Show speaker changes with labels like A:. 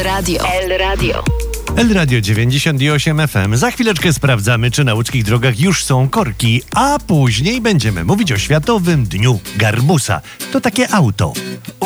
A: El Radio 98 FM. Za chwileczkę sprawdzamy, czy na łódzkich drogach już są korki, a później będziemy mówić o Światowym Dniu Garbusa. To takie auto.